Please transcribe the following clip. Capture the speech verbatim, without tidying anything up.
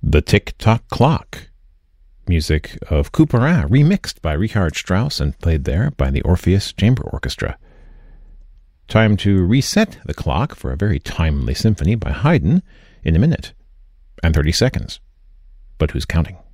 The Tick-Tock Clock, music of Couperin, remixed by Richard Strauss and played there by the Orpheus Chamber Orchestra. Time to reset the clock for a very timely symphony by Haydn in a minute and thirty seconds. But who's counting?